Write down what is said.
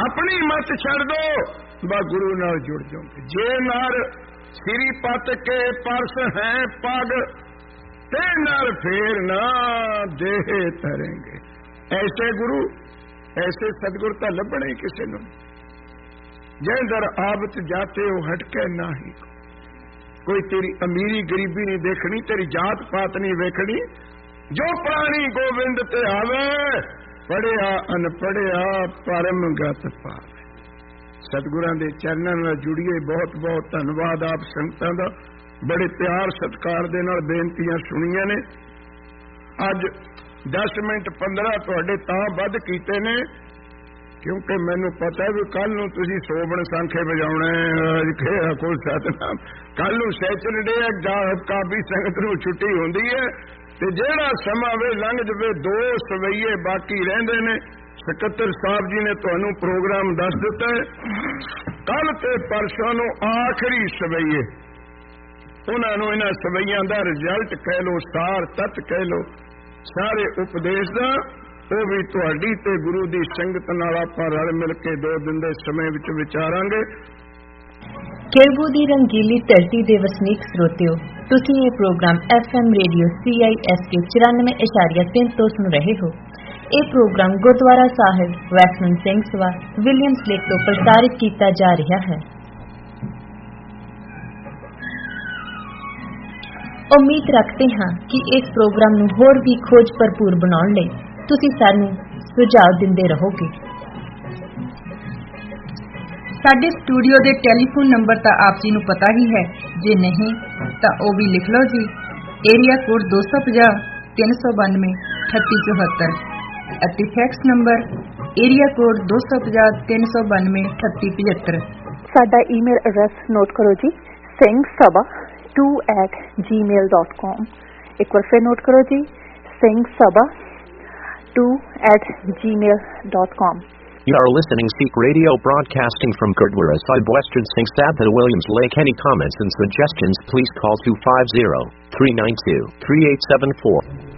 अपनी मत छड़ दो, बा गुरु नाल जुड़ जाओगे। जे नर सिरी पत के परस है पग, ते नर फेर ना देह तरेंगे। ऐसे गुरु ऐसे सतगुर तो लभने किसी ਨੂੰ। जेंदर आबत जाते हो हटके नाही, कोई तेरी अमीरी गरीबी नहीं देखनी, तेरी जात पात नहीं वेखनी। जो प्राणी गोविंद ते आवे, पढ़िया अनपढ़िया परम गत पावे। सतगुरां दे चरनां नाल जुड़िए। बहुत बहुत धन्नवाद आप संगतां दा, बड़े प्यार सत्कार दे नाल बेनतियां सुणीਆਂ ने। अज 10 मिनट 15 तुहाडे तां वध कीते ने क्योंकि मैनू पता भी कल नूं तुसीं सोबण सांखे वजाउणा है, कोई सतनाम। कल नूं सैटरडे काफी संगत नूं छुट्टी हुंदी है, ते जेड़ा समा वे लंघ जवे, 2 सवैये बाकी रहिंदे ने। सकत्तर साहब जी ने तुहानूं प्रोग्राम दस दिता है। कल ते परसों नूं आखिरी सवैये, उन्हां नूं इन्हां सवैयां दा रिजल्ट कह लो, सार तत कह लो, सारे उपदेश दा ਉਹ ਵੀ ਤੁਹਾਡੀ ਤੇ ਗੁਰੂ ਦੀ ਸੰਗਤ ਨਾਲ ਆਪਾਂ ਰਲ ਮਿਲ ਕੇ 2 ਦਿਨ ਦੇ ਸਮੇਂ ਵਿੱਚ ਵਿਚਾਰਾਂਗੇ। केरबू ਦੀ ਰੰਗੀਲੀ ਧਰਤੀ ਦੇ ਵਸਨੀਕ ਸਰੋਤਿਓ, ਤੁਸੀਂ ਇਹ ਪ੍ਰੋਗਰਾਮ FM ਰੇਡੀਓ CISK 94.3 ਤੋਂ ਸੁਣ ਰਹੇ ਹੋ। ਇਹ ਪ੍ਰੋਗਰਾਮ ਗੁਰਦੁਆਰਾ ਸਾਹਿਬ western Singh Sabha Williams lake ਤੋਂ ਪ੍ਰਸਾਰਿਤ ਕੀਤਾ ਜਾ ਰਿਹਾ ਹੈ। ਉਮੀਦ ਰੱਖਦੇ ਹਾਂ ਕਿ ਇਸ ਪ੍ਰੋਗਰਾਮ ਨੂੰ ਹੋਰ ਵੀ ਖੋਜ ਭਰਪੂਰ ਬਣਾਉਣ ਲਈ ਤੁਸੀਂ ਸਾਨੂੰ ਸੁਝਾਅ ਦਿੰਦੇ ਰਹੋਗੇ। ਸਾਡੇ ਸਟੂਡੀਓ ਦੇ ਟੈਲੀਫੋਨ ਨੰਬਰ ਤਾਂ ਆਪ ਜੀ ਨੂੰ ਪਤਾ ਹੀ ਹੈ, ਜੇ ਨਹੀਂ ਤਾਂ ਉਹ ਵੀ ਲਿਖ ਲਓ ਜੀ। ਏਰੀਆ ਕੋਡ 250 392 3874 ਅਤੇ ਫੈਕਸ ਨੰਬਰ ਏਰੀਆ ਕੋਡ 250 392 3875। ਸਾਡਾ ਈਮੇਲ ਐਡਰੈਸ ਨੋਟ ਕਰੋ ਜੀ, singsabha2@gmail.com। ਇੱਕ ਵਾਰ ਫਿਰ ਨੋਟ ਕਰੋ ਜੀ, singsabha2@gmail.com. You are listening Sikh Radio broadcasting from Gurdwara Sahib Western Singh Sabha Williams Lake. Any comments and suggestions please call 250-392-3874.